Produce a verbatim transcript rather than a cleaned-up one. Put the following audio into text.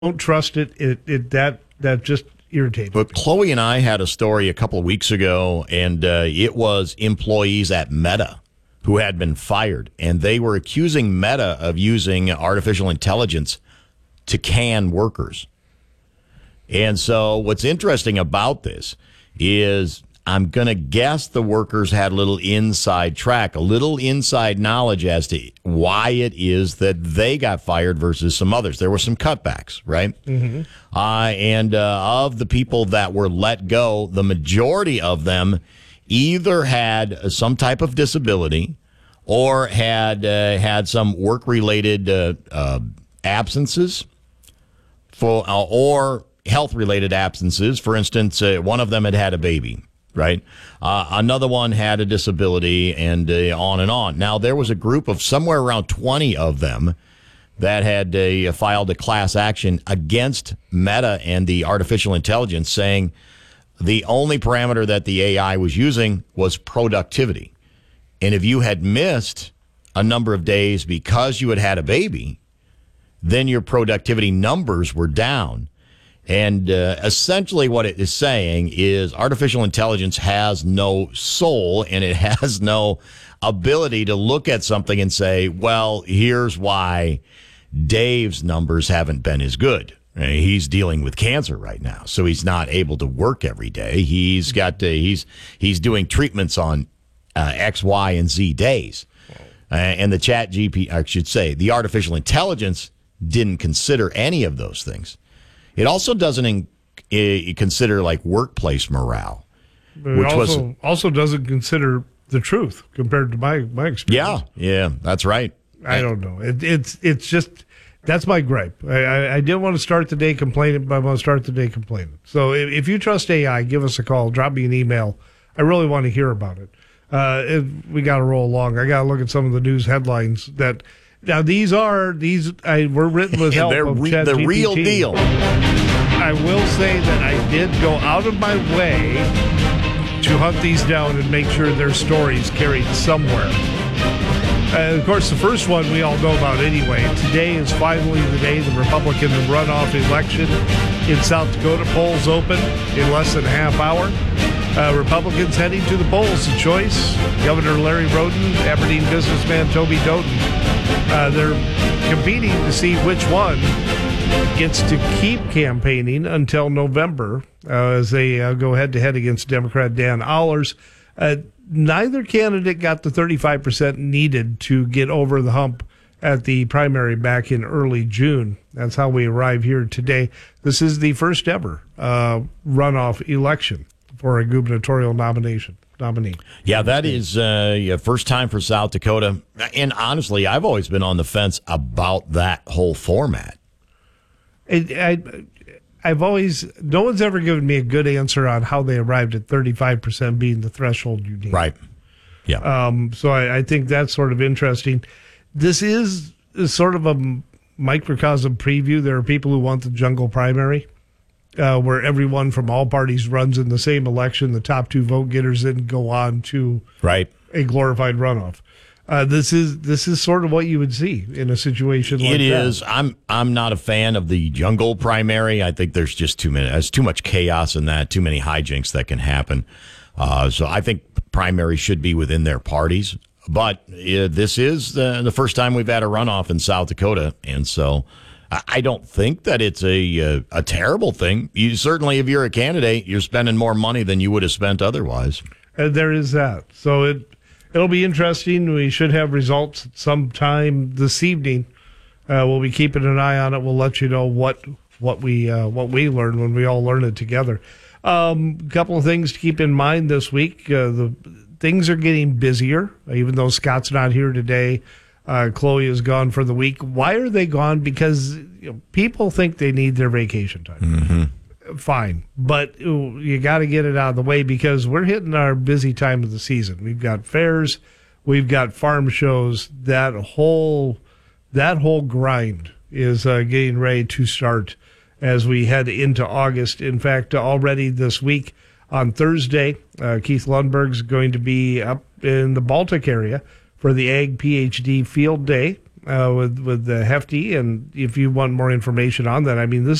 don't trust it. It, it that that just irritates me. But Chloe and I had a story a couple of weeks ago, and uh, it was employees at Meta who had been fired, and they were accusing Meta of using artificial intelligence to can workers. And so what's interesting about this is I'm going to guess the workers had a little inside track, a little inside knowledge as to why it is that they got fired versus some others. There were some cutbacks, right? Mm-hmm. Uh, and uh, of the people that were let go, the majority of them either had some type of disability or had uh, had some work-related uh, uh, absences for, uh, or health-related absences. For instance, uh, one of them had had a baby. Right. Uh, another one had a disability, and uh, on and on. Now, there was a group of somewhere around twenty of them that had uh, filed a class action against Meta and the artificial intelligence, saying the only parameter that the A I was using was productivity. And if you had missed a number of days because you had had a baby, then your productivity numbers were down. And uh, essentially what it is saying is artificial intelligence has no soul, and it has no ability to look at something and say, well, here's why Dave's numbers haven't been as good. Uh, he's dealing with cancer right now, so he's not able to work every day. He's got to, he's he's doing treatments on uh, X, Y, and Z days. Uh, and the chat G P, I should say, the artificial intelligence didn't consider any of those things. It also doesn't in, uh, consider like workplace morale, but which it also, was also doesn't consider the truth compared to my my experience. Yeah, yeah, that's right. I don't know. It, it's it's just that's my gripe. I, I, I didn't want to start the day complaining, but I want to start the day complaining. So if, if you trust A I, give us a call, drop me an email. I really want to hear about it. Uh, it we got to roll along. I got to look at some of the news headlines that. Now, these are, these I, were written with help They're of re- ChatGPT. the real deal. I will say that I did go out of my way to hunt these down and make sure their stories carried somewhere. Uh, of course, the first one we all know about anyway. Today is finally the day the Republican runoff election in South Dakota. Polls open in less than a half hour. Uh, Republicans heading to the polls. The choice, Governor Larry Roden, Aberdeen businessman Toby Doughton. Uh, they're competing to see which one gets to keep campaigning until November uh, as they uh, go head-to-head against Democrat Dan Allers. Uh, neither candidate got the thirty-five percent needed to get over the hump at the primary back in early June. That's how we arrive here today. This is the first ever uh, runoff election for a gubernatorial nomination. Nominee. Yeah, that is uh, yeah, first time for South Dakota. And honestly, I've always been on the fence about that whole format. It, I, I've always, no one's ever given me a good answer on how they arrived at thirty-five percent being the threshold you need. Right. Yeah. Um, so I, I think that's sort of interesting. This is, is sort of a microcosm preview. There are people who want the jungle primary. Uh, where everyone from all parties runs in the same election. The top two vote getters then go on to right. a glorified runoff. Uh, this is this is sort of what you would see in a situation like it that. It is. I'm I'm not a fan of the jungle primary. I think there's just too many. There's too much chaos in that. Too many hijinks that can happen. Uh, so I think primary should be within their parties. But uh, this is the, the first time we've had a runoff in South Dakota, and so. I don't think that it's a, a a terrible thing. You certainly, if you're a candidate, you're spending more money than you would have spent otherwise. And there is that. So it it'll be interesting. We should have results sometime this evening. Uh, we'll be keeping an eye on it. We'll let you know what what we uh, what we learn when we all learn it together. A um, couple of things to keep in mind this week. Uh, the things are getting busier, even though Scott's not here today. Uh, Chloe is gone for the week. Why are they gone? Because you know, people think they need their vacation time. Mm-hmm. Fine. But you got to get it out of the way because we're hitting our busy time of the season. We've got fairs. We've got farm shows. That whole that whole grind is uh, getting ready to start as we head into August. In fact, already this week on Thursday, uh, Keith Lundberg's going to be up in the Baltic area for the Ag PhD Field Day uh, with with the Hefty, and if you want more information on that, I mean, this